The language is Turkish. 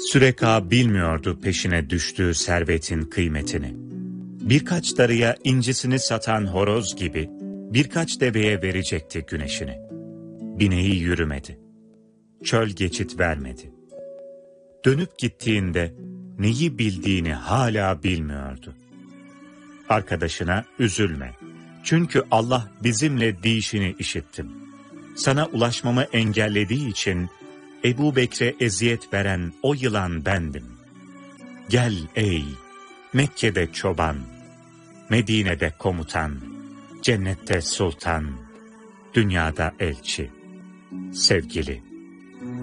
Süreka bilmiyordu peşine düştüğü servetin kıymetini. Birkaç darıya incisini satan horoz gibi birkaç deveye verecekti güneşini. Bineği yürümedi. Çöl geçit vermedi. Dönüp gittiğinde neyi bildiğini hala bilmiyordu. Arkadaşına üzülme. Çünkü Allah bizimle deyişini işittim. Sana ulaşmamı engellediği için Ebu Bekre eziyet veren o yılan bendim. Gel ey Mekke'de çoban, Medine'de komutan, cennette sultan, dünyada elçi, sevgili.